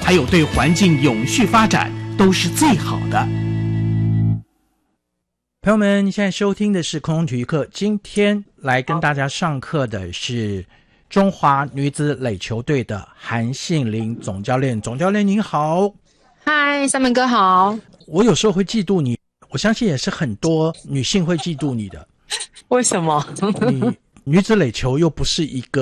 还有对环境永续发展都是最好的。 朋友们，你现在收听的是空中体育课，今天来跟大家上课的是中华女子垒球队的韩信玲总教练。总教练您好。 嗨，三门哥好。 我有时候会嫉妒你，我相信也是很多女性会嫉妒你的。 为什么？ 你女子垒球又不是一个